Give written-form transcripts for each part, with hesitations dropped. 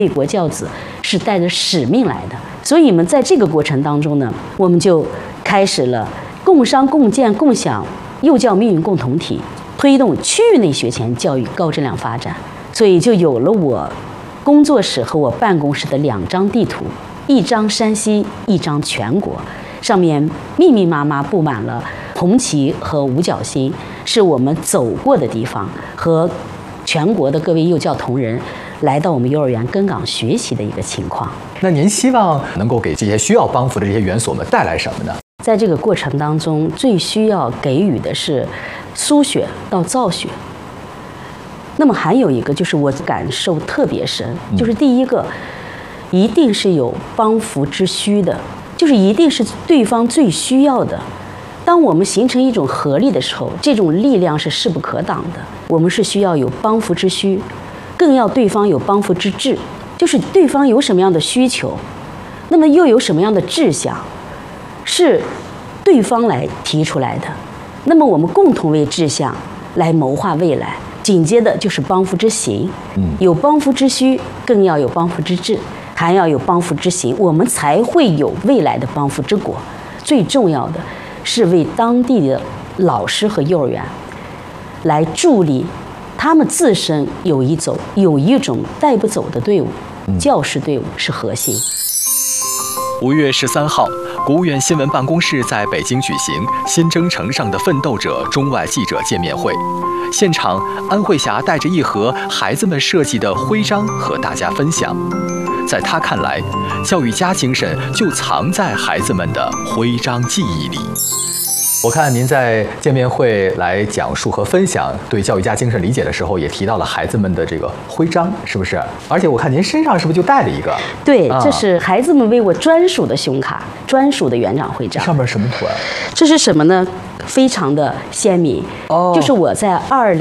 立国教子是带着使命来的。所以你们在这个过程当中呢，我们就开始了共商共建共享幼教命运共同体，推动区域内学前教育高质量发展。所以就有了我工作室和我办公室的2张地图，一张山西，一张全国，上面密密麻麻布满了红旗和五角星，是我们走过的地方和全国的各位幼教同仁来到我们幼儿园跟岗学习的一个情况。 那您希望能够给这些需要帮扶的这些园所们带来什么呢？ 在这个过程当中，最需要给予的是输血到造血。那么还有一个就是我感受特别深，就是第一个，一定是有帮扶之需的，就是一定是对方最需要的。当我们形成一种合力的时候，这种力量是势不可挡的。我们是需要有帮扶之需，更要对方有帮扶之志，就是对方有什么样的需求，那么又有什么样的志向，是对方来提出来的。那么我们共同为志向来谋划未来。紧接着就是帮扶之行，有帮扶之需，更要有帮扶之志，还要有帮扶之行，我们才会有未来的帮扶之果。最重要的是为当地的老师和幼儿园来助力他们自身有一种带不走的队伍，教师队伍是核心。 5月13号，国务院新闻办公室在北京举行新征程上的奋斗者中外记者见面会。现场，安慧霞带着一盒孩子们设计的徽章和大家分享。在她看来，教育家精神就藏在孩子们的徽章记忆里。我看您在见面会来讲述和分享对教育家精神理解的时候，也提到了孩子们的这个徽章，是不是？而且我看您身上是不是就带了一个？ 对，这是孩子们为我专属的胸卡，专属的园长徽章。 上面什么图案？ 这是什么呢？非常的鲜明，就是我在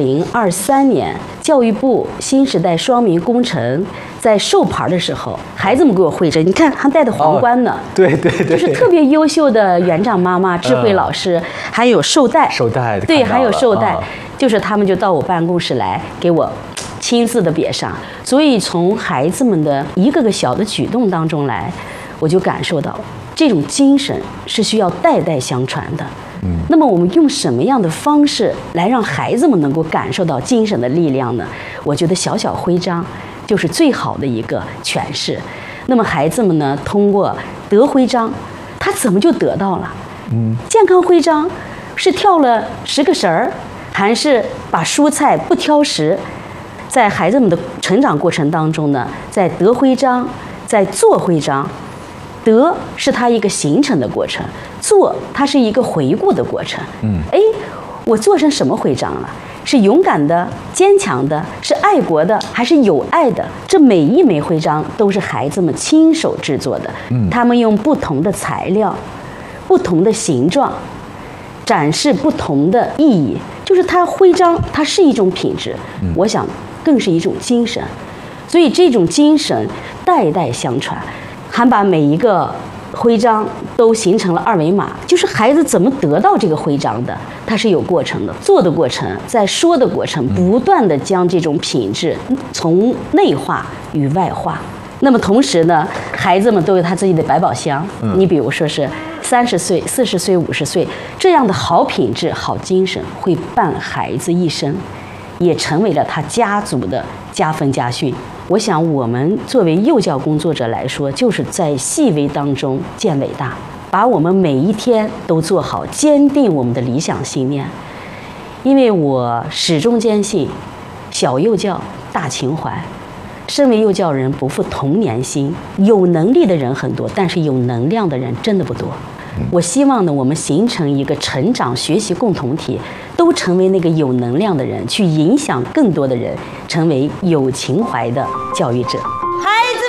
2023年教育部新时代双民工程在授牌的时候，孩子们给我绘制，你看还戴的皇冠呢， 对， 就是特别优秀的园长妈妈、智慧老师，还有绶带，对，还有绶带，就是他们就到我办公室来给我亲自的别上。所以从孩子们的一个个小的举动当中来，我就感受到这种精神是需要代代相传的。那么我们用什么样的方式来让孩子们能够感受到精神的力量呢？我觉得小小徽章就是最好的一个诠释。那么孩子们呢，通过得徽章，他怎么就得到了？健康徽章是跳了10个绳儿，还是把蔬菜不挑食？在孩子们的成长过程当中呢，在得徽章，在做徽章。得是它一个形成的过程，做它是一个回顾的过程。我做成什么徽章了？是勇敢的、坚强的，是爱国的，还是有爱的？这每一枚徽章都是孩子们亲手制作的。他们用不同的材料、不同的形状，展示不同的意义。就是它徽章，它是一种品质，我想更是一种精神。所以这种精神代代相传。还把每一个徽章都形成了2维码，就是孩子怎么得到这个徽章的，它是有过程的，做的过程，在说的过程，不断的将这种品质从内化与外化。那么同时呢，孩子们都有他自己的百宝箱，你比如说是30岁、40岁、50岁这样的好品质、好精神，会伴孩子一生，也成为了他家族的加分家训。我想我们作为幼教工作者来说，就是在细微当中见伟大，把我们每一天都做好，坚定我们的理想信念。因为我始终坚信，小幼教大情怀。身为幼教人，不负童年心。有能力的人很多，但是有能量的人真的不多。我希望呢，我们形成一个成长学习共同体，都成为那个有能量的人，去影响更多的人，成为有情怀的教育者。孩子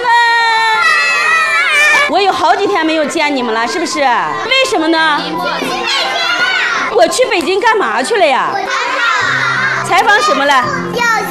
们，我有好几天没有见你们了，是不是？为什么呢？我去北京干嘛去了呀？采访什么了？